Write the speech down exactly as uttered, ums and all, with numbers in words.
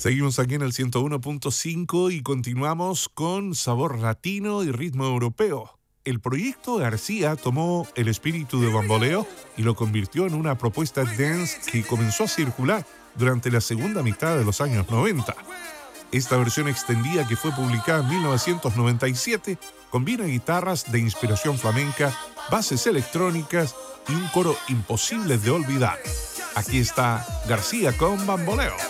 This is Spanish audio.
Seguimos aquí en el ciento uno punto cinco y continuamos con sabor latino y ritmo europeo. El proyecto García tomó el espíritu de Bamboleo y lo convirtió en una propuesta dance que comenzó a circular durante la segunda mitad de los años noventa. Esta versión extendida, que fue publicada en mil novecientos noventa y siete, combina guitarras de inspiración flamenca, bases electrónicas y un coro imposible de olvidar. Aquí está García con Bamboleo.